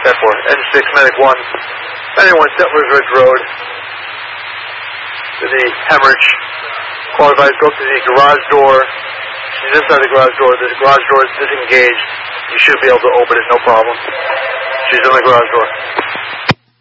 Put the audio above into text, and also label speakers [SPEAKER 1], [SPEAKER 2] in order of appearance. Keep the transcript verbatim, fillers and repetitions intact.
[SPEAKER 1] ten four. N six, Medic one. Medic one, Settlers Ridge Road. To the hemorrhage. Call advice, go up to the garage door. She's inside the garage door. The garage door is disengaged. You should be able to open it, no problem. She's in the garage door.